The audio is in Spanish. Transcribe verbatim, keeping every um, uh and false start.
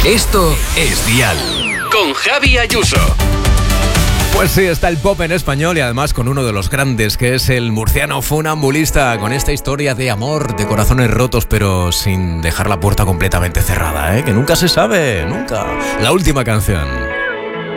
Esto es Dial. Con Javi Ayuso. Pues sí, está el pop en español y además con uno de los grandes, que es el murciano Funambulista, con esta historia de amor, de corazones rotos, pero sin dejar la puerta completamente cerrada, ¿eh? Que nunca se sabe, nunca. La última canción.